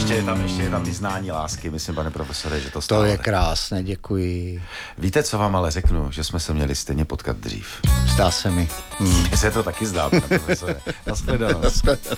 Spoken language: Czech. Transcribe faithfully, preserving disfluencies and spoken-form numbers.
ještě je tam, ještě je tam vyznání lásky, myslím, pane profesore, že to stále. To je krásné, děkuji. Víte, co vám ale řeknu, že jsme se měli stejně potkat dřív. Zdá se mi. Hmm. Mně se to taky zdá, pane profesore. Nashledanou.